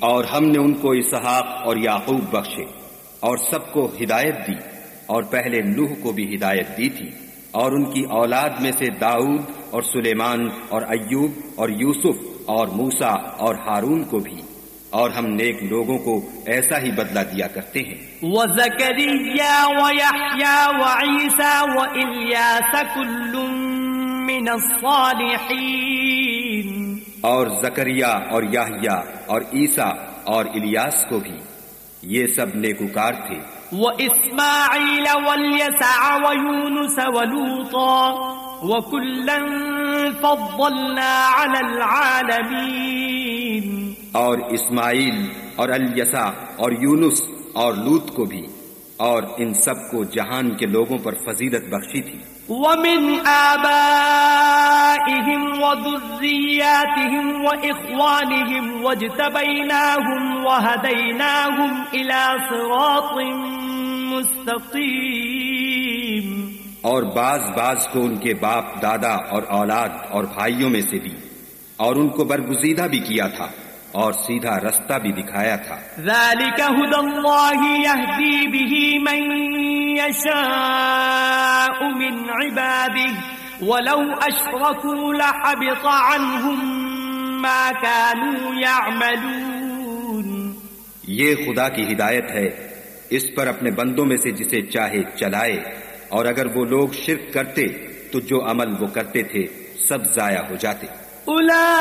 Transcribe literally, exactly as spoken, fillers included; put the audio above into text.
اور ہم نے ان کو اسحاق اور یعقوب بخشے اور سب کو ہدایت دی، اور پہلے نوح کو بھی ہدایت دی تھی، اور ان کی اولاد میں سے داؤد اور سلیمان اور ایوب اور یوسف اور موسیٰ اور ہارون کو بھی، اور ہم نیک لوگوں کو ایسا ہی بدلہ دیا کرتے ہیں۔ وَزَكَرِيَّا وَيَحْيَا وَعِيسَى وَإِلْيَاسَ كُلٌّ مِّنَ الصَّالِحِينَ، اور زکریا اور یحییٰ اور عیسیٰ اور الیاس کو بھی، یہ سب نیکوکار تھے۔ وَإِسْمَاعِيلَ وَالْيَسَعَ وَيُونُسَ وَلُوطًا وَكُلًّا فَضَّلْنَا عَلَى الْعَالَمِينَ، اور اسماعیل اور الیسع اور یونس اور لوط کو بھی، اور ان سب کو جہان کے لوگوں پر فضیلت بخشی تھی۔ وَمِنْ آبَائِهِمْ وَذُرِّيَّاتِهِمْ وَإِخْوَانِهِمْ وَاجْتَبَيْنَاهُمْ وَهَدَيْنَاهُمْ إِلَى صِرَاطٍ مُسْتَقِيمٍ، اور بعض بعض کو ان کے باپ دادا اور اولاد اور بھائیوں میں سے بھی، اور ان کو برگزیدہ بھی کیا تھا اور سیدھا رستہ بھی دکھایا تھا۔ ذَلِكَ هُدَى اللَّهِ يَهْدِي بِهِ مَن يَشَاءُ مِنْ عِبَادِهِ وَلَوْ أَشْرَكُوا لَحَبِطَ عَنْهُمْ مَا كَانُوا يَعْمَلُونَ، یہ خدا کی ہدایت ہے، اس پر اپنے بندوں میں سے جسے چاہے چلائے، اور اگر وہ لوگ شرک کرتے تو جو عمل وہ کرتے تھے سب ضائع ہو جاتے۔